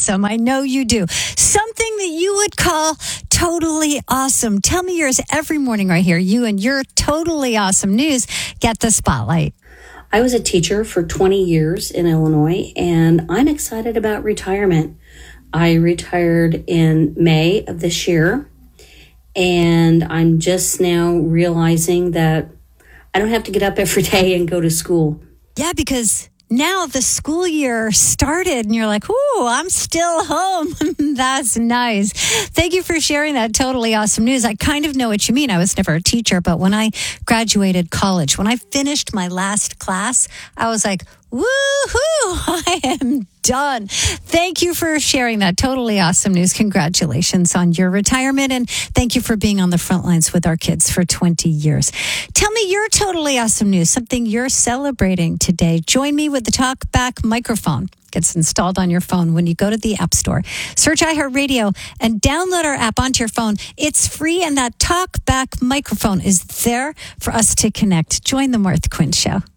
awesome. I know you do. Something that you would call totally awesome. Tell me yours every morning right here. You and your totally awesome news get the spotlight. I was a teacher for 20 years in Illinois, and I'm excited about retirement. I retired in May of this year, and I'm just now realizing that I don't have to get up every day and go to school. Yeah, because now the school year started and you're like, ooh, I'm still home. That's nice. Thank you for sharing that totally awesome news. I kind of know what you mean. I was never a teacher, but when I graduated college, when I finished my last class, I was like, woohoo, I am done. Thank you for sharing that totally awesome news. Congratulations on your retirement. And thank you for being on the front lines with our kids for 20 years. Tell me your totally awesome news, something you're celebrating today. Join me with the TalkBack microphone. Gets installed on your phone when you go to the App Store. Search iHeartRadio and download our app onto your phone. It's free, and that TalkBack microphone is there for us to connect. Join the Martha Quinn Show.